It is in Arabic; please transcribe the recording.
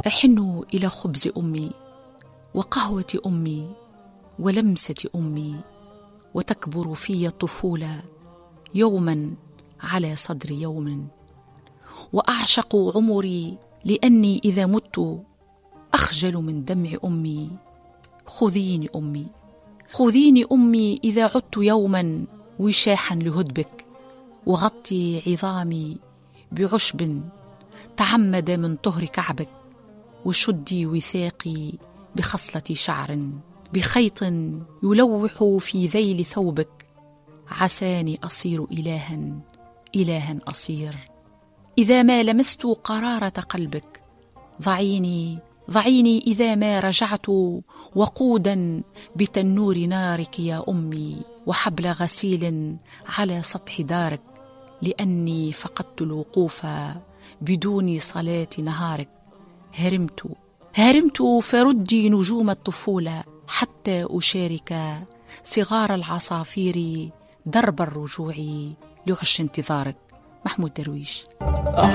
أحن إلى خبز أمي وقهوة أمي ولمسة أمي، وتكبر في الطفولة يوما على صدر يوم، وأعشق عمري لأني إذا مت أخجل من دمع أمي. خذيني أمي، خذيني أمي إذا عدت يوما وشاحا لهدبك، وغطي عظامي بعشب تعمد من طهر كعبك، وشدي وثاقي بخصلة شعر بخيط يلوح في ذيل ثوبك، عساني أصير إلها، إلها أصير إذا ما لمست قرارة قلبك. ضعيني ضعيني إذا ما رجعت وقودا بتنور نارك يا أمي، وحبل غسيل على سطح دارك، لأني فقدت الوقوف بدون صلاة نهارك. هرمت فردي نجوم الطفولة حتى أشارك صغار العصافير درب الرجوع لعش انتظارك. محمود درويش.